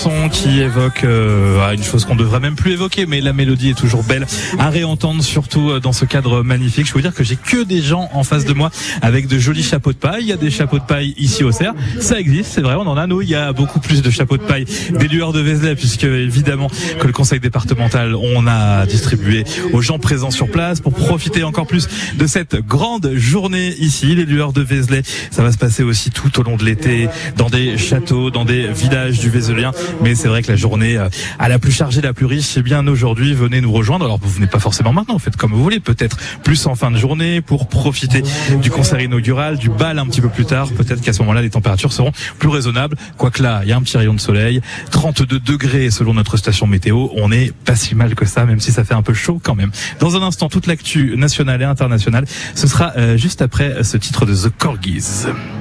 Qui évoque une chose qu'on devrait même plus évoquer, mais la mélodie est toujours belle à réentendre, surtout dans ce cadre magnifique. Je veux dire que j'ai que des gens en face de moi avec de jolis chapeaux de paille. Il y a des chapeaux de paille ici au Cerf, ça existe, c'est vrai, on en a. Nous, il y a beaucoup plus de chapeaux de paille des lueurs de Vézelay, puisque évidemment que le conseil départemental, on a distribué aux gens présents sur place pour profiter encore plus de cette grande journée ici. Les lueurs de Vézelay, ça va se passer aussi tout au long de l'été, dans des châteaux, dans des villages du Vézelien. Mais c'est vrai que la journée à la plus chargée, la plus riche, c'est bien aujourd'hui. Venez nous rejoindre. Alors vous venez pas forcément maintenant, vous faites comme vous voulez, peut-être plus en fin de journée pour profiter du concert inaugural, du bal un petit peu plus tard. Peut-être qu'à ce moment-là, les températures seront plus raisonnables. Quoique là, il y a un petit rayon de soleil, 32 degrés selon notre station météo. On n'est pas si mal que ça, même si ça fait un peu chaud quand même. Dans un instant, toute l'actu nationale et internationale, ce sera juste après ce titre de The Corgis.